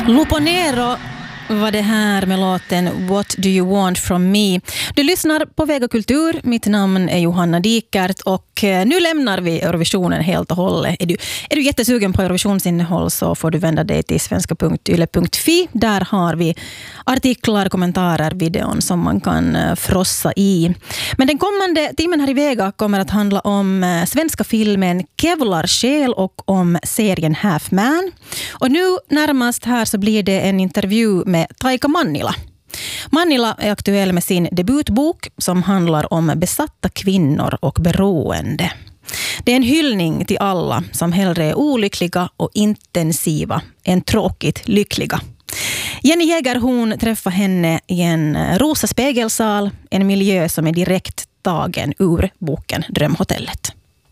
Luponero var det här med låten What Do You Want From Me. Du lyssnar på Vega Kultur. Mitt namn är Johanna Dikert och nu lämnar vi Eurovisionen helt och hållet. Är du jättesugen på Eurovisionsinnehåll så får du vända dig till svenska.yle.fi. Där har vi artiklar, kommentarer, videon som man kan frossa i. Men den kommande timmen här i Vega kommer att handla om svenska filmen Kevlar själ och om serien Half Man. Och nu närmast här så blir det en intervju med Taika Mannila. Mannila är aktuell med sin debutbok som handlar om besatta kvinnor och beroende. Det är en hyllning till alla som hellre är olyckliga och intensiva än tråkigt lyckliga. Jenny Jäger, hon träffar henne i en rosa spegelsal, en miljö som är direkt tagen ur boken Drömhotellet.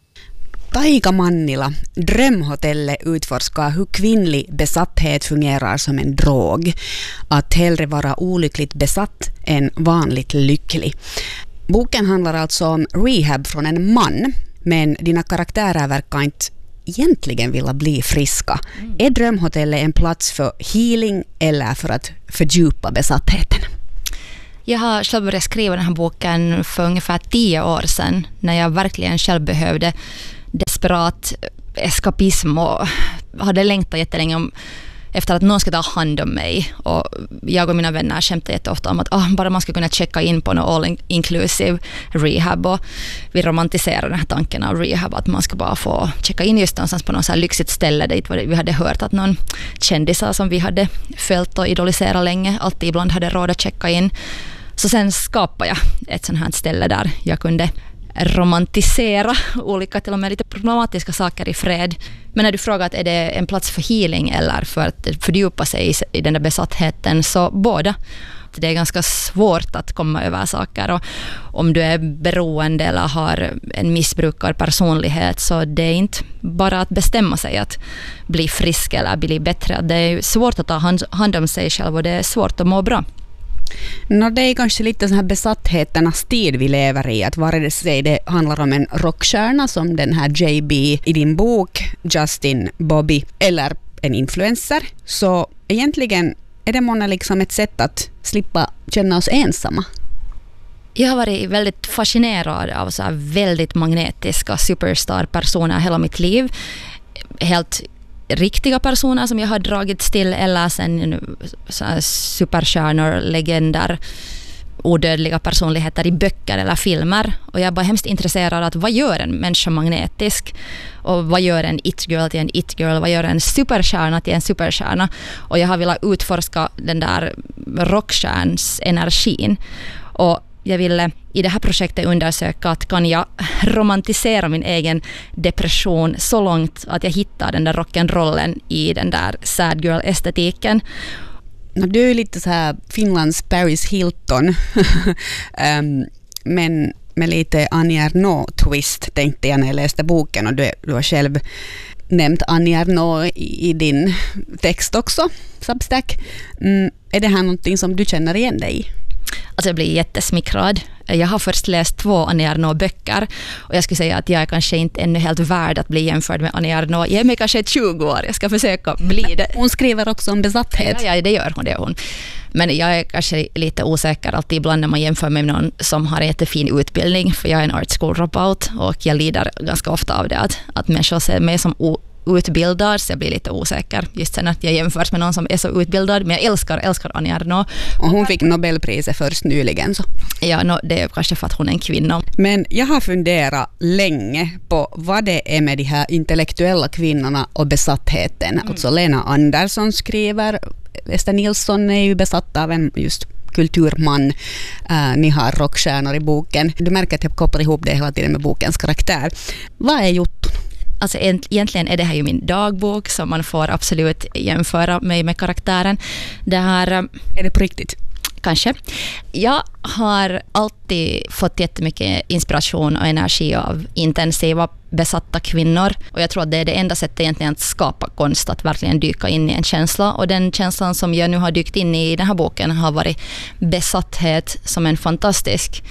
Taika Mannila, Drömhotellet utforskar hur kvinnlig besatthet fungerar som en drog. Att hellre vara olyckligt besatt än vanligt lycklig. Boken handlar alltså om rehab från en man, men dina karaktärer verkar inte egentligen vilja bli friska. Är Drömhotellet en plats för healing eller för att fördjupa besattheten? Jag har själv börjat skriva den här boken för ungefär 10 år sedan när jag verkligen själv behövde desperat eskapism och hade längtat jättelänge efter att någon ska ta hand om mig. Och jag och mina vänner skämtade jätteofta om att bara man ska kunna checka in på någon all-inclusive rehab, och vi romantiserar den här tanken av rehab, att man ska bara få checka in just någonstans på något så här lyxigt ställe dit vi hade hört att någon kändisar som vi hade följt och idoliserat länge alltid ibland hade råd att checka in. Så sen skapade jag ett sånt här ställe där jag kunde romantisera olika, till och med lite problematiska saker i fred. Men när du frågar att är det en plats för healing eller för att fördjupa sig i den där besattheten, så båda. Det är ganska svårt att komma över saker, och om du är beroende eller har en missbrukarpersonlighet så det är inte bara att bestämma sig att bli frisk eller bli bättre. Det är svårt att ta hand om sig själv och det är svårt att må bra. Det är kanske lite så här besattheternas tid vi lever i, att vare sig det handlar om en rockstjärna som den här JB i din bok, Justin Bobby, eller en influencer, så egentligen är det många liksom ett sätt att slippa känna oss ensamma. Jag har varit väldigt fascinerad av så här väldigt magnetiska superstar-personer hela mitt liv. Helt riktiga personer som jag har dragits till, eller sen superstjärnor, legender, odödliga personligheter i böcker eller filmer. Och jag är bara hemskt intresserad av att vad gör en människa magnetisk, och vad gör en it-girl till en it-girl, vad gör en superstjärna till en superstjärna. Och jag har velat utforska den där rockstjärns energin, och jag ville i det här projektet undersöka att kan jag romantisera min egen depression så långt att jag hittar den där rock'n'rollen i den där sad girl-estetiken. Du är lite så här Finlands Paris Hilton, men med lite Annie Ernaux-twist tänkte jag när jag läste boken, och du har själv nämnt Annie Ernaux i din text också, Substack. Är det här någonting som du känner igen dig i? Alltså jag blir jättesmickrad. Jag har först läst 2 Annie Ernaux-böcker, och jag skulle säga att jag är kanske inte ännu helt värd att bli jämförd med Annie Ernaux. Jag är mig kanske 20 år, jag ska försöka bli det. Hon skriver också om besatthet. Ja, det gör hon. Men jag är kanske lite osäker alltid ibland när man jämför med någon som har en jättefin utbildning, för jag är en art school dropout, och jag lider ganska ofta av det att människor ser mig som utbildad, så jag blir lite osäker just sen att jag jämförs med någon som är så utbildad, men jag älskar Annie Ernaux. Och hon fick Nobelpriset först nyligen. Så. Ja, det är kanske för att hon är en kvinna. Men jag har funderat länge på vad det är med de här intellektuella kvinnorna och besattheten. Alltså Lena Andersson skriver, Ester Nilsson är ju besatt av en just kulturman. Ni har rockstjärnor i boken. Du märker att jag kopplar ihop det hela tiden med bokens karaktär. Vad är Jotton? Alltså egentligen är det här ju min dagbok, så man får absolut jämföra mig med karaktären. Det här, är det på riktigt? Kanske. Jag har alltid fått jättemycket inspiration och energi av intensiva, besatta kvinnor. Och jag tror att det är det enda sättet egentligen att skapa konst, att verkligen dyka in i en känsla. Och den känslan som jag nu har dykt in i den här boken har varit besatthet som en fantastisk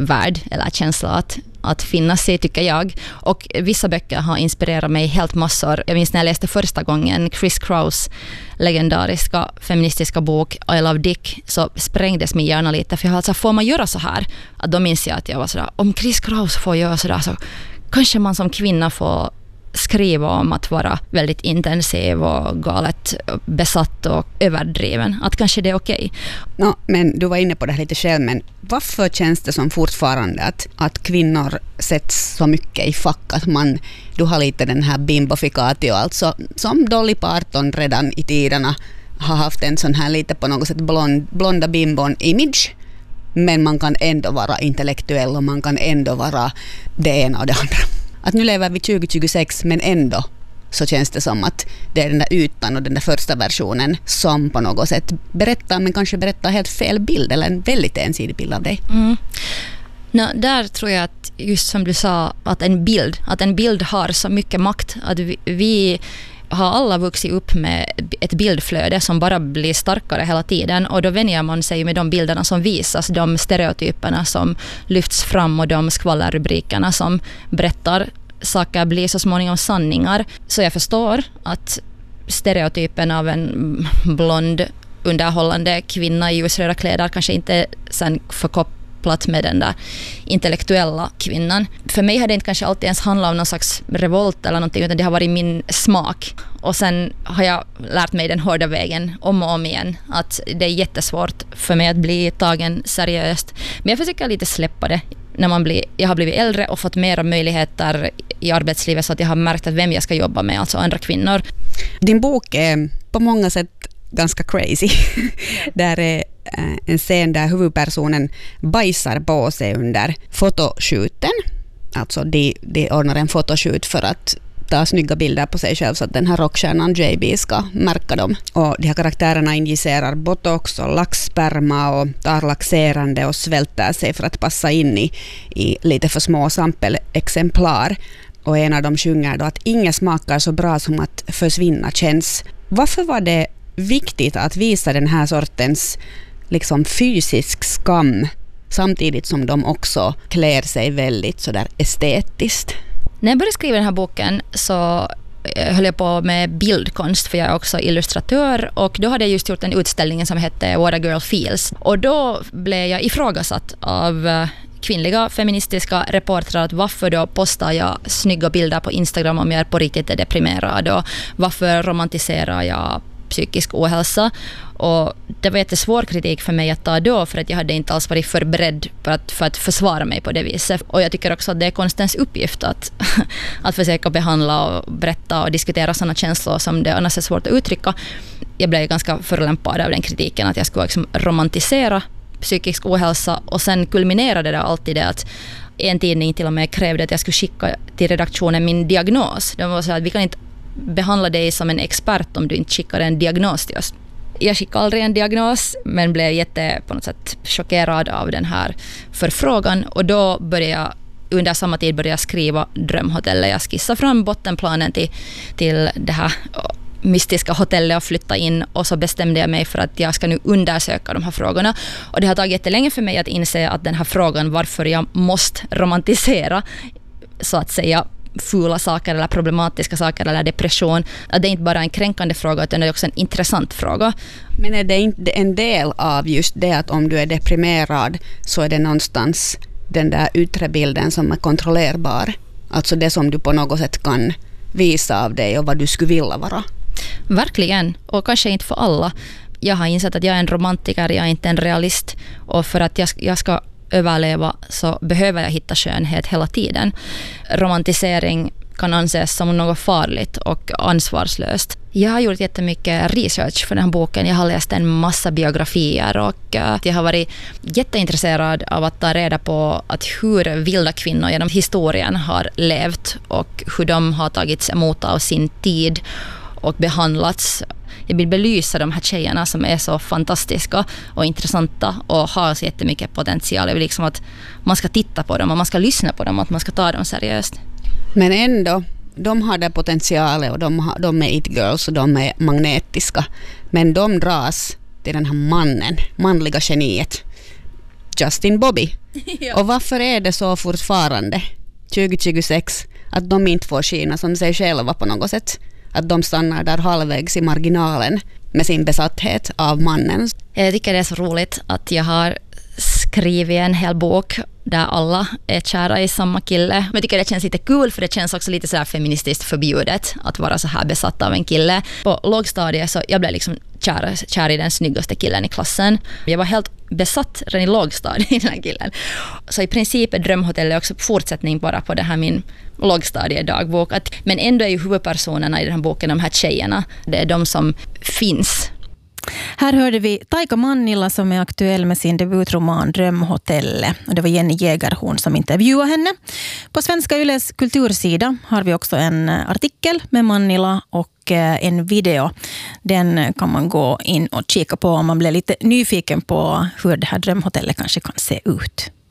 värld eller känsla att finnas i, tycker jag. Och vissa böcker har inspirerat mig helt massor. Jag minns när jag läste första gången Chris Kraus legendariska feministiska bok I Love Dick, så sprängdes min hjärna lite, för jag alltså, får man göra så här? Att då minns jag att jag var sådär, om Chris Kraus får göra sådär, så kanske man som kvinna får skriva om att vara väldigt intensiv och galet besatt och överdriven. Att kanske det är okej. No, men du var inne på det här lite själv, men varför känns det som fortfarande att kvinnor sätts så mycket i fack, att du har lite den här bimbofikatio, alltså som Dolly Parton redan i tiderna har haft en sån här lite på något sätt blonda bimbon-image, men man kan ändå vara intellektuell och man kan ändå vara det ena och det andra. Att nu lever vi 2026, men ändå så känns det som att det är den där ytan och den där första versionen som på något sätt berättar, men kanske berättar helt fel bild eller en väldigt ensidig bild av dig. Där tror jag att just som du sa, att en bild har så mycket makt, att vi har alla vuxit upp med ett bildflöde som bara blir starkare hela tiden, och då vänjer man sig med de bilderna som visas, de stereotyperna som lyfts fram och de skvallerrubrikerna som berättar saker blir så småningom sanningar. Så jag förstår att stereotypen av en blond underhållande kvinna i ljusröda kläder kanske inte sen förkopplat med den där intellektuella kvinnan. För mig har det inte kanske alltid ens handlat om någon slags revolt eller någonting, utan det har varit min smak. Och sen har jag lärt mig den hårda vägen om och om igen, att det är jättesvårt för mig att bli tagen seriöst. Men jag försöker lite släppa det när jag har blivit äldre och fått mera möjligheter i arbetslivet, så att jag har märkt att vem jag ska jobba med, alltså andra kvinnor. Din bok är på många sätt ganska crazy. Där är en scen där huvudpersonen bajsar på sig under fotoshooten. Alltså de ordnar en fotoshoot för att ta snygga bilder på sig själv så att den här rockstjärnan JB ska märka dem. Och de här karaktärerna injicerar botox och laxsperma och tar laxerande och svälter sig för att passa in i lite för små sampelexemplar. Och en av dem sjunger då att inget smakar så bra som att försvinna känns. Varför var det viktigt att visa den här sortens liksom fysisk skam samtidigt som de också klär sig väldigt sådär estetiskt? När jag började skriva den här boken så höll jag på med bildkonst, för jag är också illustratör, och då hade jag just gjort en utställning som hette What a Girl Feels, och då blev jag ifrågasatt av kvinnliga feministiska reportrar att varför då postar jag snygga bilder på Instagram om jag på riktigt är deprimerad, och varför romantiserar jag psykisk ohälsa. Och det var jättesvår kritik för mig att ta då, för att jag hade inte alls varit förberedd för att försvara mig på det viset. Och jag tycker också att det är konstens uppgift att försöka behandla och berätta och diskutera sådana känslor som det annars är svårt att uttrycka. Jag blev ganska förolämpad av den kritiken att jag skulle liksom romantisera psykisk ohälsa, och sen kulminerade det alltid det att en tidning till och med krävde att jag skulle skicka till redaktionen min diagnos. De var så att vi kan inte behandla dig som en expert om du inte skickar en diagnos till oss. Jag skickade aldrig en diagnos, men blev på något sätt chockerad av den här förfrågan, och då under samma tid började jag skriva Drömhotellet. Jag skissade fram bottenplanen till det här mystiska hotellet och flytta in, och så bestämde jag mig för att jag ska nu undersöka de här frågorna. Och det har tagit jättelänge för mig att inse att den här frågan varför jag måste romantisera så att säga fula saker eller problematiska saker eller depression, att det är inte bara en kränkande fråga utan det är också en intressant fråga. Men är det inte en del av just det att om du är deprimerad så är det någonstans den där yttre bilden som är kontrollerbar, alltså det som du på något sätt kan visa av dig och vad du skulle vilja vara? Verkligen, och kanske inte för alla. Jag har insett att jag är en romantiker, jag är inte en realist, och för att jag ska överleva så behöver jag hitta skönhet hela tiden. Romantisering kan anses som något farligt och ansvarslöst. Jag har gjort jättemycket research för den här boken. Jag har läst en massa biografier och jag har varit jätteintresserad av att ta reda på att hur vilda kvinnor genom historien har levt och hur de har tagits emot av sin tid och behandlats. Jag vill belysa de här tjejerna som är så fantastiska och intressanta och har så jättemycket potential. Jag vill liksom att man ska titta på dem och man ska lyssna på dem och att man ska ta dem seriöst. Men ändå, de har det potentialet och de är it girls och de är magnetiska. Men de dras till den här manliga geniet. Justin Bobby. Ja. Och varför är det så fortfarande 2026 att de inte får skina som sig själva på något sätt? Att de stannar där halvvägs i marginalen med sin besatthet av mannen. Jag tycker det är så roligt att jag har skrivit en hel bok där alla är kära i samma kille. Men jag tycker det känns lite kul, för det känns också lite så här feministiskt förbjudet att vara så här besatt av en kille. På lågstadiet så jag blev liksom kär i den snyggaste killen i klassen. Jag var helt besatt redan i lågstadiet i den här killen. Så i princip är Drömhotellet också fortsättning bara på det här min lågstadiedagbok. Men ändå är ju huvudpersonerna i den här boken de här tjejerna. Det är de som finns. Här hörde vi Taika Mannila som är aktuell med sin debutroman Drömhotellet. Och det var Jenny Jägerhorn som intervjuade henne. På Svenska Yles kultursida har vi också en artikel med Mannila och en video. Den kan man gå in och kika på om man blir lite nyfiken på hur det här Drömhotellet kanske kan se ut.